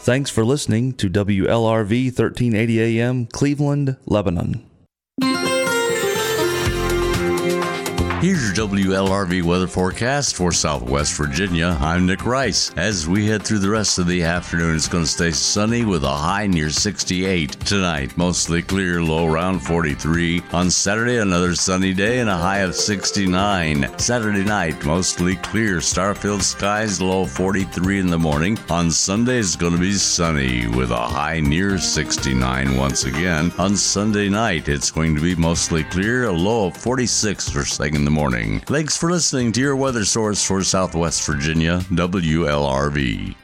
Thanks for listening to WLRV 1380 AM, Cleveland, Lebanon. Here's your WLRV weather forecast for Southwest Virginia. I'm Nick Rice. As we head through the rest of the afternoon, it's going to stay sunny with a high near 68. Tonight, mostly clear, low around 43. On Saturday, another sunny day and a high of 69. Saturday night, mostly clear, star-filled skies, low 43 in the morning. On Sunday, it's going to be sunny with a high near 69 once again. On Sunday night, it's going to be mostly clear, a low of 46 first thing in the morning. Thanks for listening to your weather source for Southwest Virginia, WLRV.